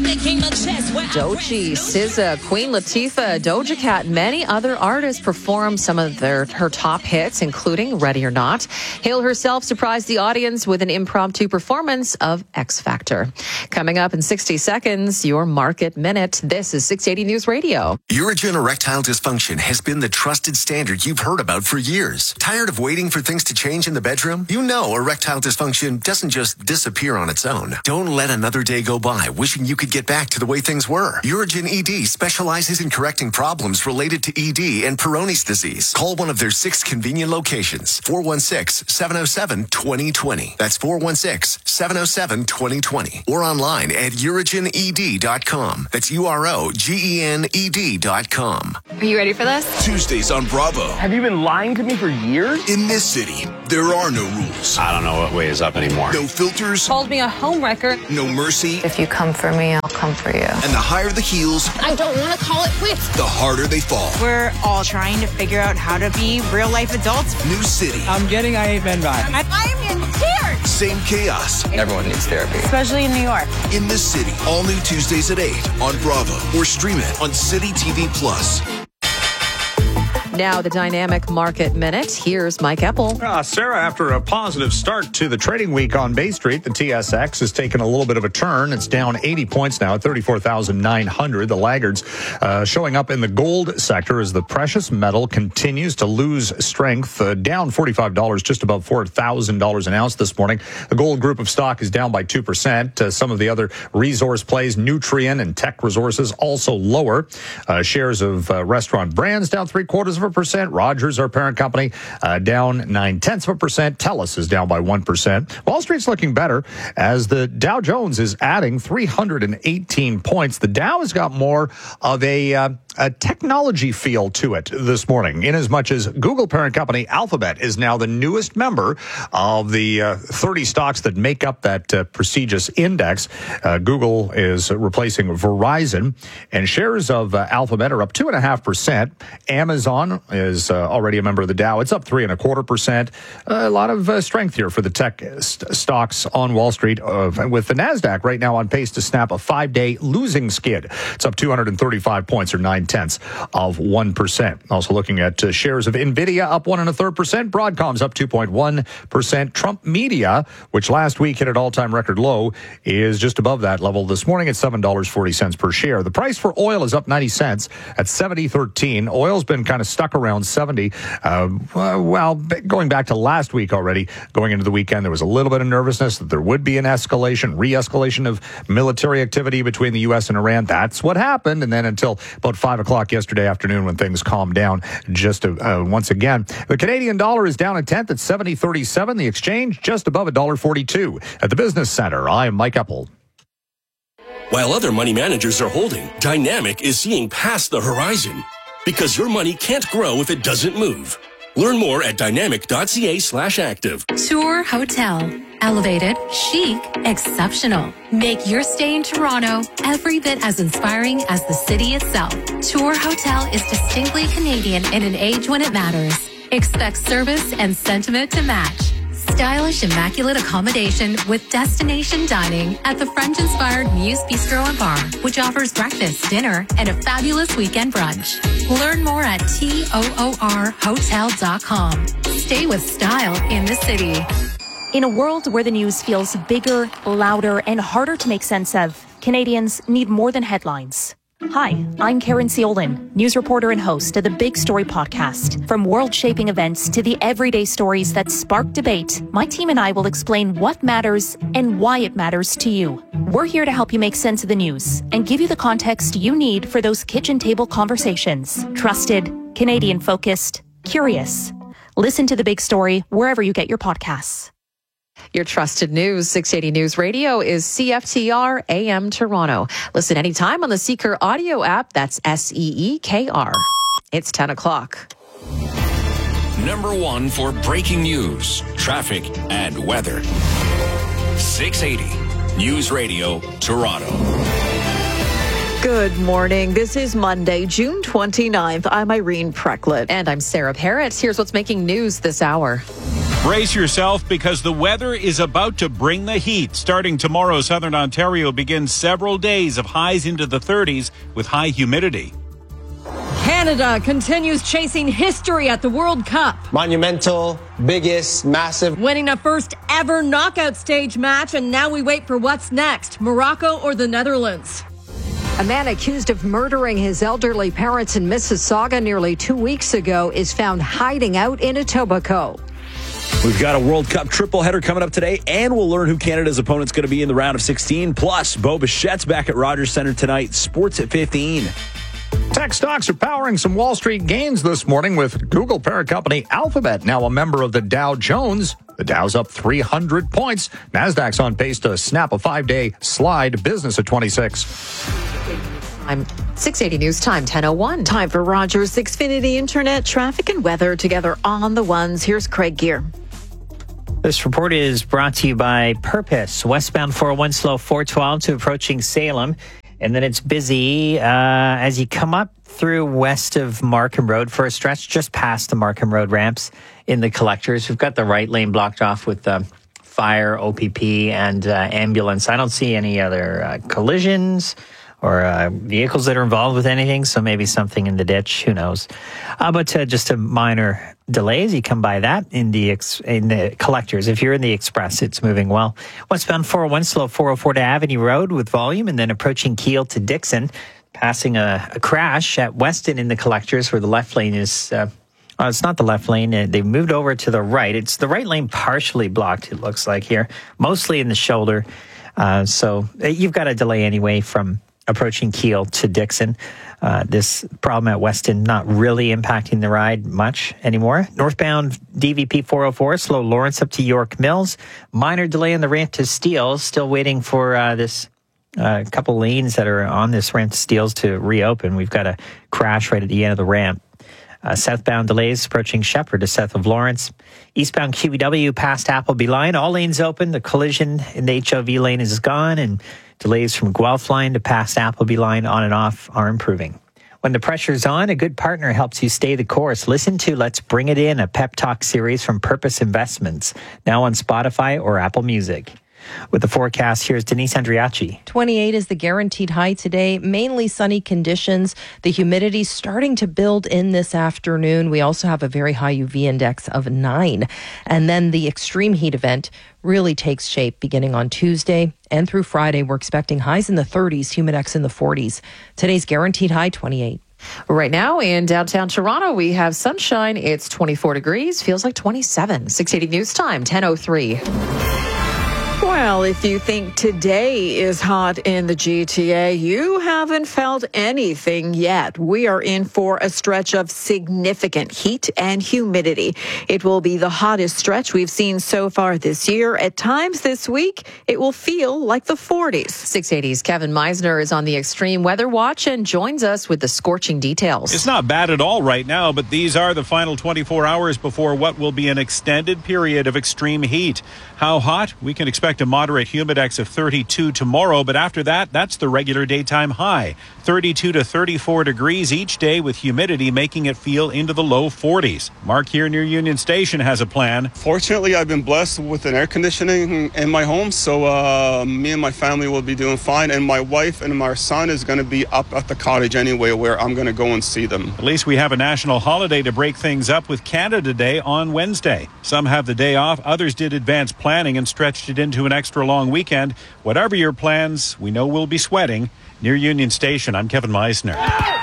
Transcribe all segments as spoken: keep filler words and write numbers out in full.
Doechii, S Z A, Queen Latifah, Doja Cat, and many other artists perform some of their her top hits, including Ready or Not. Hill herself surprised the audience with an impromptu performance of X Factor. Coming up in sixty seconds, your Market Minute. This is six eighty News Radio. Urogyn erectile dysfunction has been the trusted standard you've heard about for years. Tired of waiting for things to change in the bedroom? You know erectile dysfunction doesn't just disappear on its own. Don't let another day go by wishing you could get back to the way things were. Urogyn E D specializes in correcting problems related to E D and Peyronie's disease. Call one of their six convenient locations. four one six, seven oh seven, two oh two oh. That's four one six, seven oh seven, two oh two oh. Or online at urogyn e d dot com. That's U R O G E N E D dot com. Are you ready for this? Tuesdays on Bravo. Have you been lying to me for years? In this city, there are no rules. I don't know what way is up anymore. No filters. Called me a homewrecker. No mercy. If you come for me, I'll come for you. And the higher the heels, I don't want to call it quits. the harder they fall. We're all trying to figure out how to be real-life adults. New city. I'm getting I Hate Men vibe. I- I'm in tears. Same chaos. Everyone needs therapy. Especially in New York. In this city. All new Tuesdays at eight on Bravo. Or stream it on City T V Plus. Now the Dynamic Market Minute. Here's Mike Eppel. Uh, Sarah, after a positive start to the trading week on Bay Street, the T S X has taken a little bit of a turn. It's down eighty points now at thirty-four thousand nine hundred. The laggards uh, showing up in the gold sector as the precious metal continues to lose strength, uh, down forty-five dollars, just above four thousand dollars an ounce this morning. The gold group of stock is down by two percent. Uh, some of the other resource plays, Nutrien and Tech Resources, also lower. Uh, shares of uh, restaurant brands down three quarters of a percent. Rogers, our parent company, uh, down nine tenths of a percent. TELUS is down by one percent. Wall Street's looking better as the Dow Jones is adding three hundred eighteen points. The Dow has got more of a, uh, a technology feel to it this morning, in as much as Google parent company Alphabet is now the newest member of the uh, thirty stocks that make up that uh, prestigious index. Uh, Google is replacing Verizon, and shares of uh, Alphabet are up two and a half percent. Amazon is uh, already a member of the Dow. It's up three and a quarter percent. Uh, a lot of uh, strength here for the tech st- stocks on Wall Street, uh, with the NASDAQ right now on pace to snap a five-day losing skid. It's up two hundred thirty-five points, or nine tenths of one percent. Also looking at uh, shares of NVIDIA up one and a third percent. Broadcom's up two point one percent. Trump Media, which last week hit an all-time record low, is just above that level this morning at seven dollars and forty cents per share. The price for oil is up ninety cents at seventy thirteen. Oil's been kind of stuck around seventy. Uh, well, going back to last week already, going into the weekend, there was a little bit of nervousness that there would be an escalation, re-escalation of military activity between the U S and Iran. That's what happened. And then until about five o'clock yesterday afternoon, when things calmed down just uh, once again. The Canadian dollar is down a tenth at seventy thirty-seven. The exchange just above one dollar forty-two. At the Business Center, I am Mike Eppel. While other money managers are holding, Dynamic is seeing past the horizon. Because your money can't grow if it doesn't move. Learn more at dynamic.ca slash active. Tour Hotel. Elevated, chic, exceptional. Make your stay in Toronto every bit as inspiring as the city itself. Tour Hotel is distinctly Canadian in an age when it matters. Expect service and sentiment to match. Stylish, immaculate accommodation with destination dining at the French-inspired Muse Bistro and Bar, which offers breakfast, dinner, and a fabulous weekend brunch. Learn more at toor hotel dot com. Stay with style in the city. In a world where the news feels bigger, louder, and harder to make sense of, Canadians need more than headlines. Hi, I'm Karen Seolin, news reporter and host of the Big Story podcast. From world-shaping events to the everyday stories that spark debate, my team and I will explain what matters and why it matters to you. We're here to help you make sense of the news and give you the context you need for those kitchen table conversations. Trusted, Canadian-focused, curious. Listen to The Big Story wherever you get your podcasts. Your trusted news, six eighty News Radio, is C F T R A M Toronto. Listen anytime on the Seeker audio app. That's S E E K R. It's ten o'clock. Number one for breaking news, traffic, and weather. six eighty News Radio, Toronto. Good morning. This is Monday, June twenty-ninth. I'm Irene Precklett. And I'm Sarah Parrott. Here's what's making news this hour. Brace yourself because the weather is about to bring the heat. Starting tomorrow, southern Ontario begins several days of highs into the thirties with high humidity. Canada continues chasing history at the World Cup. Monumental, biggest, massive. Winning a first ever knockout stage match, and now we wait for what's next, Morocco or the Netherlands. A man accused of murdering his elderly parents in Mississauga nearly two weeks ago is found hiding out in Etobicoke. We've got a World Cup triple header coming up today, and we'll learn who Canada's opponent's going to be in the round of sixteen. Plus, Bo Bichette's back at Rogers Centre tonight. Sports at fifteen. Tech stocks are powering some Wall Street gains this morning with Google parent company Alphabet now a member of the Dow Jones. The Dow's up three hundred points. Nasdaq's on pace to snap a five-day slide. Business at twenty-six. I'm six eighty News Time, ten oh one. Time for Rogers Xfinity Internet traffic and weather together on the ones. Here's Craig Gear. This report is brought to you by Purpose. Westbound four oh one slow four twelve to approaching Salem. And then it's busy uh, as you come up through west of Markham Road for a stretch just past the Markham Road ramps in the collectors. We've got the right lane blocked off with uh, fire, O P P, and uh, ambulance. I don't see any other uh, collisions or uh, vehicles that are involved with anything, so maybe something in the ditch, who knows. Uh, but uh, just a minor delays, you come by that in the ex- in the collectors. If you're in the express, it's moving well. Westbound four oh one slow four oh four to Avenue Road with volume, and then approaching Keele to Dixon, passing a, a crash at Weston in the collectors where the left lane is... Uh, Oh, it's not the left lane. They moved over to the right. It's the right lane partially blocked, it looks like here, mostly in the shoulder. Uh, so you've got a delay anyway from approaching Keele to Dixon. Uh, this problem at Weston not really impacting the ride much anymore. Northbound D V P four oh four, slow Lawrence up to York Mills. Minor delay on the ramp to Steeles. Still waiting for uh, this uh, couple lanes that are on this ramp to Steeles to reopen. We've got a crash right at the end of the ramp. Uh, southbound delays approaching Shepherd to south of Lawrence. Eastbound Q E W past Appleby Line. All lanes open. The collision in the H O V lane is gone, and delays from Guelph Line to past Appleby Line on and off are improving. When the pressure's on, a good partner helps you stay the course. Listen to Let's Bring It In, a pep talk series from Purpose Investments, now on Spotify or Apple Music. With the forecast, here's Denise Andriachi. twenty-eight is the guaranteed high today. Mainly sunny conditions. The humidity starting to build in this afternoon. We also have a very high U V index of nine. And then the extreme heat event really takes shape beginning on Tuesday and through Friday. We're expecting highs in the thirties, humidex in the forties. Today's guaranteed high, twenty-eight. Right now in downtown Toronto, we have sunshine. It's twenty-four degrees. Feels like twenty-seven. six eighty News Time, ten oh three. Well, if you think today is hot in the G T A, you haven't felt anything yet. We are in for a stretch of significant heat and humidity. It will be the hottest stretch we've seen so far this year. At times this week, it will feel like the forties. six eighty's Kevin Meisner is on the Extreme Weather Watch and joins us with the scorching details. It's not bad at all right now, but these are the final twenty-four hours before what will be an extended period of extreme heat. How hot? We can expect a moderate humidex of thirty-two tomorrow, but after that, that's the regular daytime high. thirty-two to thirty-four degrees each day with humidity making it feel into the low forties. Mark here near Union Station has a plan. Fortunately, I've been blessed with an air conditioning in my home, so uh, me and my family will be doing fine, and my wife and my son is going to be up at the cottage anyway, where I'm going to go and see them. At least we have a national holiday to break things up with Canada Day on Wednesday. Some have the day off, others did advance planning and stretched it into an extra long weekend. Whatever your plans, we know we'll be sweating. Near Union Station, I'm Kevin Meisner.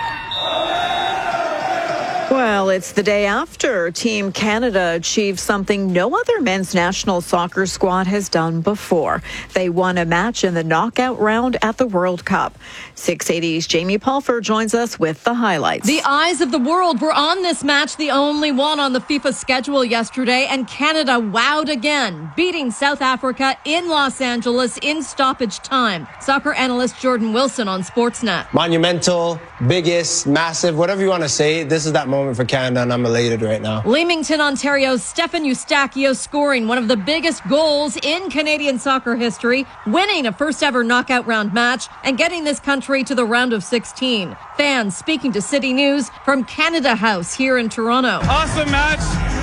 Well, it's the day after Team Canada achieved something no other men's national soccer squad has done before. They won a match in the knockout round at the World Cup. six eighty's Jamie Pulfer joins us with the highlights. The eyes of the world were on this match, the only one on the FIFA schedule yesterday, and Canada wowed again, beating South Africa in Los Angeles in stoppage time. Soccer analyst Jordan Wilson on Sportsnet. Monumental, biggest, massive, whatever you want to say. This is that moment for Canada, and I'm elated right now. Leamington, Ontario's Stefan Eustachio scoring one of the biggest goals in Canadian soccer history, winning a first ever knockout round match and getting this country to the round of sixteen. Fans speaking to City News from Canada House here in Toronto. Awesome match.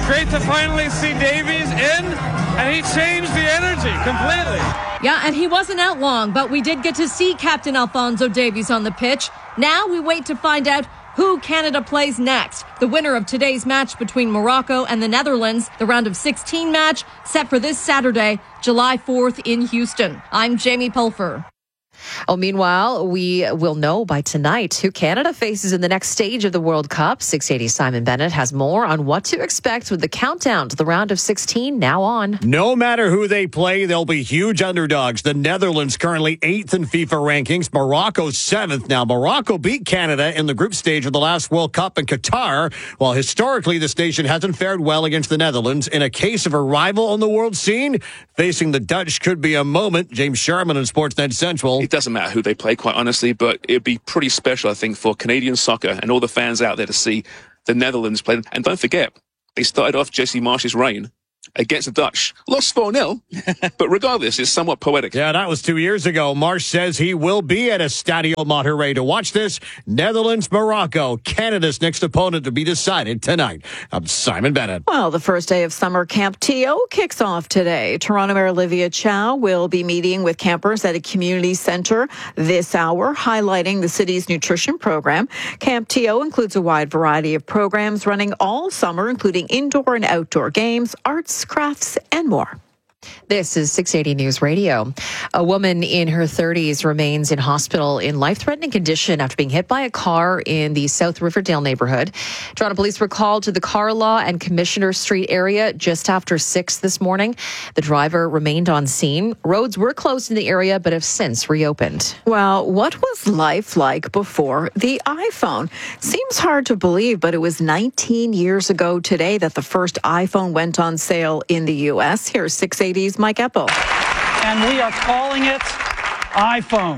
great to finally see Davies in, and he changed the energy completely. Yeah, and he wasn't out long, but we did get to see Captain Alphonso Davies on the pitch. Now we wait to find out who Canada plays next. The winner of today's match between Morocco and the Netherlands, the round of sixteen match, set for this Saturday, July fourth in Houston. I'm Jamie Pulfer. Oh, meanwhile, we will know by tonight who Canada faces in the next stage of the World Cup. six eighty Simon Bennett has more on what to expect with the countdown to the round of sixteen now on. No matter who they play, they'll be huge underdogs. The Netherlands currently eighth in FIFA rankings. Morocco seventh. Now, Morocco beat Canada in the group stage of the last World Cup in Qatar, while historically this nation hasn't fared well against the Netherlands. In a case of a rival on the world scene, facing the Dutch could be a moment. James Sharman on Sportsnet Central. It doesn't matter who they play, quite honestly, but it'd be pretty special, I think, for Canadian soccer and all the fans out there to see the Netherlands play. And don't forget, they started off Jesse Marsch's reign against the Dutch. Lost four nil, but regardless, it's somewhat poetic. Yeah, that was two years ago. Marsch says he will be at Estadio Monterrey to watch this. Netherlands, Morocco, Canada's next opponent to be decided tonight. I'm Simon Bennett. Well, the first day of summer Camp T O kicks off today. Toronto Mayor Olivia Chow will be meeting with campers at a community centre this hour, highlighting the city's nutrition program. Camp T O includes a wide variety of programs running all summer, including indoor and outdoor games, arts, crafts, and more. This is six eighty News Radio. A woman in her thirties remains in hospital in life-threatening condition after being hit by a car in the South Riverdale neighborhood. Toronto police were called to the Carlaw and Commissioner Street area just after six this morning. The driver remained on scene. Roads were closed in the area but have since reopened. Well, what was life like before the iPhone? Seems hard to believe, but it was nineteen years ago today that the first iPhone went on sale in the U S. Here's six eighty's Mike Eppel. And we are calling it iPhone.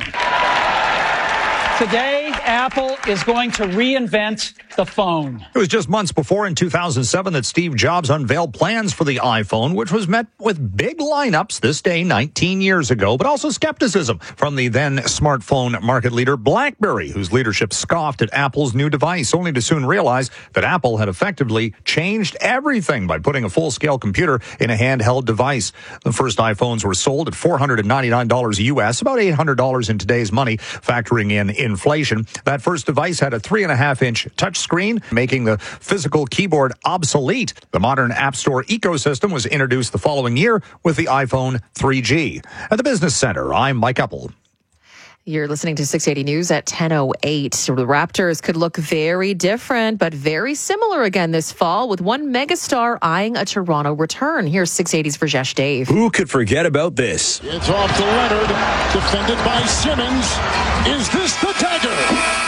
Today, Apple is going to reinvent the phone. It was just months before in two thousand seven that Steve Jobs unveiled plans for the iPhone, which was met with big lineups this day nineteen years ago, but also skepticism from the then smartphone market leader BlackBerry, whose leadership scoffed at Apple's new device, only to soon realize that Apple had effectively changed everything by putting a full-scale computer in a handheld device. The first iPhones were sold at four hundred ninety-nine dollars U S, about eight hundred dollars in today's money, factoring in inflation. That first device had a three and a half inch touchscreen, making the physical keyboard obsolete. The modern App Store ecosystem was introduced the following year with the iPhone three G. At the Business Center, I'm Mike Eppel. You're listening to six eighty News at ten oh eight. The Raptors could look very different, but very similar again this fall, with one megastar eyeing a Toronto return. Here's six eighty's Rajesh Dave. Who could forget about this? It's off to Leonard, defended by Simmons. Is this the dagger?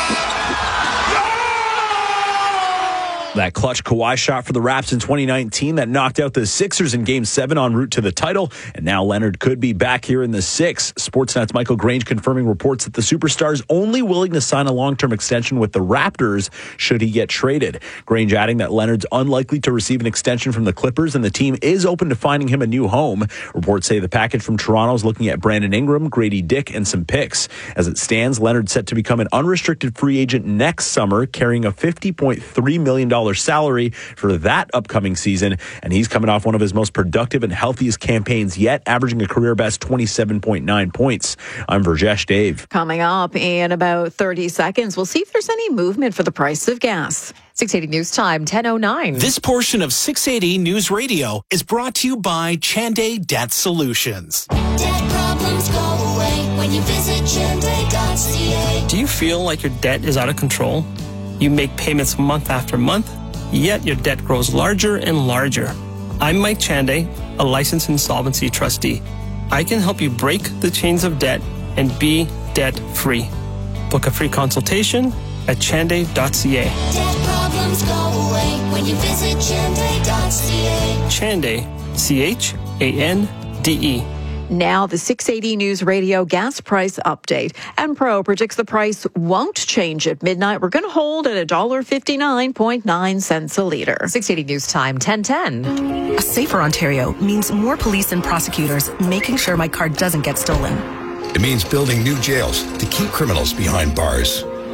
That clutch Kawhi shot for the Raps in twenty nineteen that knocked out the Sixers in Game seven en route to the title. And now Leonard could be back here in the six. Sportsnet's Michael Grange confirming reports that the superstar is only willing to sign a long-term extension with the Raptors should he get traded. Grange adding that Leonard's unlikely to receive an extension from the Clippers and the team is open to finding him a new home. Reports say the package from Toronto is looking at Brandon Ingram, Grady Dick, and some picks. As it stands, Leonard's set to become an unrestricted free agent next summer, carrying a fifty point three million dollars salary for that upcoming season, and he's coming off one of his most productive and healthiest campaigns yet, averaging a career best twenty-seven point nine points. I'm Rajesh Dave. Coming up in about thirty seconds, we'll see if there's any movement for the price of gas. six eighty News Time, ten oh nine. This portion of six eighty News Radio is brought to you by Chanday Debt Solutions. Debt problems go away when you visit chanday dot c a. Do you feel like your debt is out of control? You make payments month after month, yet your debt grows larger and larger. I'm Mike Chanday, a licensed insolvency trustee. I can help you break the chains of debt and be debt-free. Book a free consultation at chanday dot c a. Debt problems go away when you visit chanday dot c a. Chanday, C H A N D E. Now, the six eighty News Radio gas price update. Enpro predicts the price won't change at midnight. We're going to hold at one dollar fifty-nine point nine cents a litre. six eighty News Time, ten ten. A safer Ontario means more police and prosecutors making sure my car doesn't get stolen. It means building new jails to keep criminals behind bars.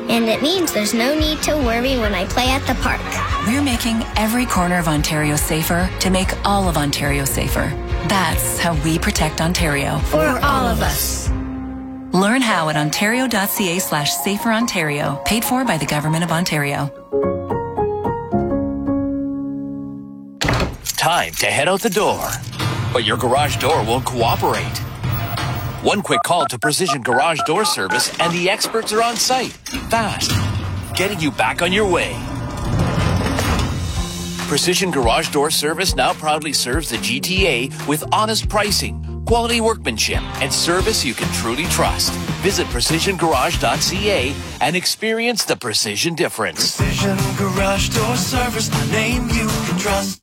and it means there's no need to worry when I play at the park. We're making every corner of Ontario safer to make all of Ontario safer. That's how we protect Ontario. For all of us. Learn how at ontario.ca slash safer Ontario. Paid for by the Government of Ontario. Time to head out the door, but your garage door won't cooperate. One quick call to Precision Garage Door Service and the experts are on site, fast, getting you back on your way. Precision Garage Door Service now proudly serves the G T A with honest pricing, quality workmanship, and service you can truly trust. Visit precision garage dot c a and experience the precision difference. Precision Garage Door Service, the name you can trust.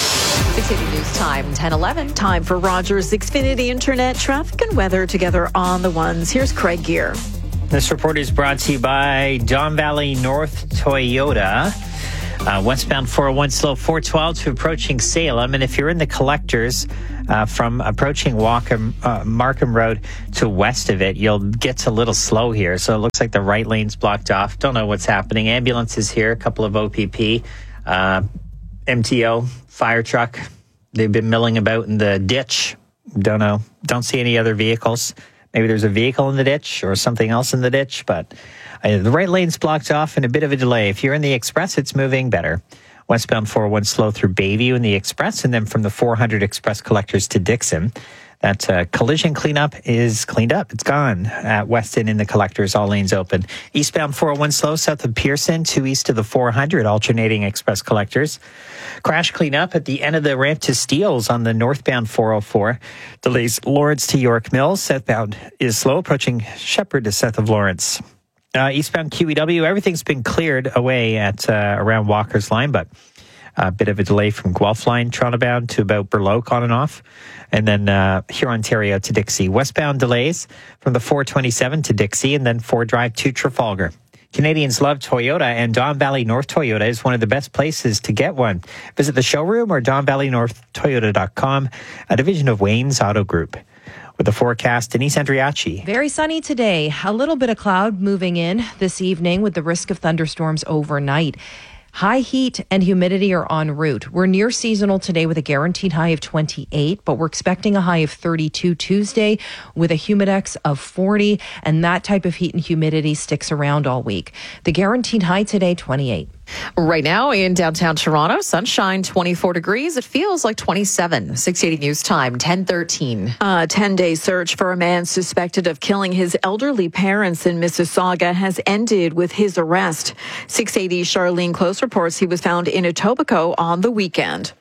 six eighty News Time, ten eleven. Time for Rogers Xfinity Internet traffic and weather together on the ones. Here's Craig Gear. This report is brought to you by Don Valley North Toyota. Uh, westbound four oh one slow four twelve to approaching Salem. And if you're in the collectors uh, from approaching Walkham, uh, Markham Road to west of it, you'll get a little slow here. So it looks like the right lane's blocked off. Don't know what's happening. Ambulance is here, a couple of O P P, uh, M T O, fire truck. They've been milling about in the ditch. Don't know. Don't see any other vehicles. Maybe there's a vehicle in the ditch or something else in the ditch, but uh, the right lane's blocked off and a bit of a delay. If you're in the Express, it's moving better. Westbound four oh one slow through Bayview in the Express, and then from the four hundred Express collectors to Dixon. That uh, collision cleanup is cleaned up. It's gone at Weston in the collectors, all lanes open. Eastbound four oh one slow south of Pearson, two east of the four hundred, alternating Express collectors. Crash cleanup at the end of the ramp to Steeles on the northbound four oh four. Delays Lawrence to York Mills. Southbound is slow, approaching Shepherd to south of Lawrence. Uh, eastbound Q E W, everything's been cleared away at uh, around Walker's Line, but a bit of a delay from Guelph Line, Toronto bound to about Burloak on and off. And then uh, Huron Ontario to Dixie. Westbound delays from the four twenty-seven to Dixie and then four Drive to Trafalgar. Canadians love Toyota, and Don Valley North Toyota is one of the best places to get one. Visit the showroom or don valley north toyota dot com, a division of Wayne's Auto Group. With the forecast, Denise Andriachi. Very sunny today. A little bit of cloud moving in this evening with the risk of thunderstorms overnight. High heat and humidity are en route. We're near seasonal today with a guaranteed high of twenty-eight, but we're expecting a high of thirty-two Tuesday with a humidex of forty, and that type of heat and humidity sticks around all week. The guaranteed high today, twenty-eight. Right now in downtown Toronto, sunshine, twenty-four degrees. It feels like twenty-seven. six eighty News Time, ten thirteen. A ten-day search for a man suspected of killing his elderly parents in Mississauga has ended with his arrest. six eighty Charlene Close reports he was found in Etobicoke on the weekend.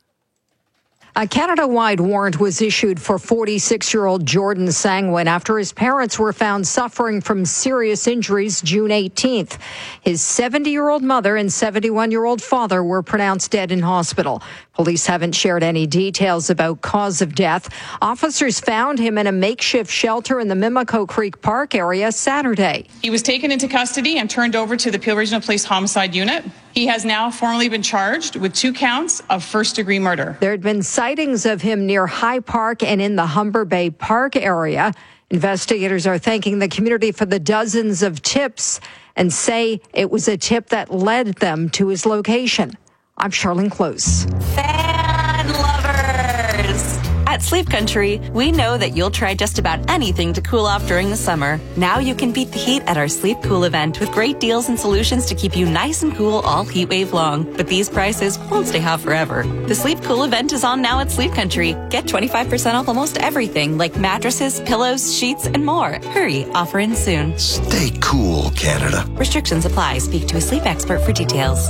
A Canada-wide warrant was issued for forty-six-year-old Jordan Sangwin after his parents were found suffering from serious injuries June eighteenth. His seventy-year-old mother and seventy-one-year-old father were pronounced dead in hospital. Police haven't shared any details about cause of death. Officers found him in a makeshift shelter in the Mimico Creek Park area Saturday. He was taken into custody and turned over to the Peel Regional Police Homicide Unit. He has now formally been charged with two counts of first-degree murder. There had been sightings of him near High Park and in the Humber Bay Park area. Investigators are thanking the community for the dozens of tips and say it was a tip that led them to his location. I'm Charlene Close. Fan lovers! At Sleep Country, we know that you'll try just about anything to cool off during the summer. Now you can beat the heat at our Sleep Cool event with great deals and solutions to keep you nice and cool all heat wave long. But these prices won't stay hot forever. The Sleep Cool event is on now at Sleep Country. Get twenty-five percent off almost everything like mattresses, pillows, sheets, and more. Hurry, offer in soon. Stay cool, Canada. Restrictions apply. Speak to a sleep expert for details.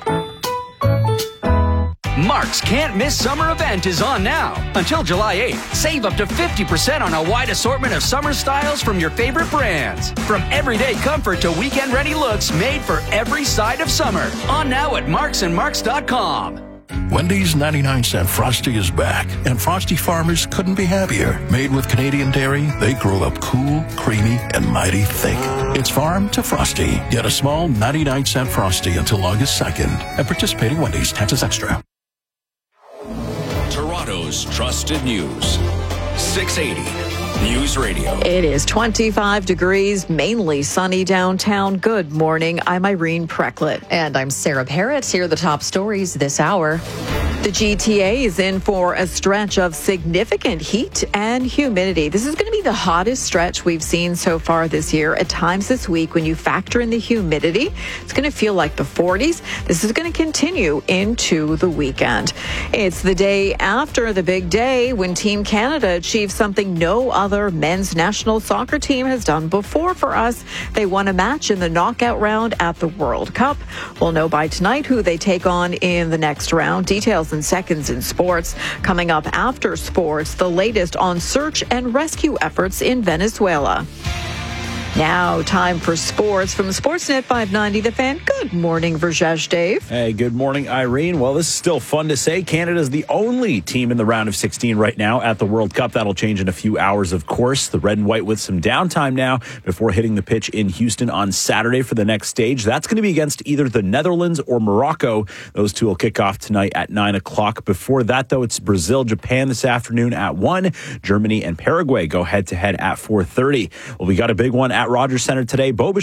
Mark's Can't Miss Summer event is on now. Until July eighth, save up to fifty percent on a wide assortment of summer styles from your favorite brands. From everyday comfort to weekend-ready looks made for every side of summer. On now at marks and marks dot com. Wendy's ninety-nine cent Frosty is back, and Frosty farmers couldn't be happier. Made with Canadian dairy, they grow up cool, creamy, and mighty thick. It's farm to Frosty. Get a small ninety-nine cent Frosty until August second at participating Wendy's. Taxes extra. Toronto's trusted news. six eighty News Radio. It is twenty-five degrees, mainly sunny downtown. Good morning. I'm Irene Precklett. And I'm Sarah Parrott. Here are the top stories this hour. The G T A is in for a stretch of significant heat and humidity. This is going to be the hottest stretch we've seen so far this year. At times this week, when you factor in the humidity, it's going to feel like the forties. This is going to continue into the weekend. It's the day after the big day when Team Canada achieved something no other men's national soccer team has done before for us. They won a match in the knockout round at the World Cup. We'll know by tonight who they take on in the next round. Details in seconds in sports. Coming up after sports, the latest on search and rescue efforts in Venezuela. Now, time for sports from Sportsnet five ninety The Fan. Good morning, Verjesh Dave. Hey, good morning, Irene. Well, this is still fun to say. Canada's the only team in the round of sixteen right now at the World Cup. That'll change in a few hours, of course. The red and white with some downtime now before hitting the pitch in Houston on Saturday for the next stage. That's going to be against either the Netherlands or Morocco. Those two will kick off tonight at nine o'clock. Before that, though, it's Brazil, Japan this afternoon at one. Germany and Paraguay go head-to-head at four thirty. Well, we got a big one at Rogers Center today. Boba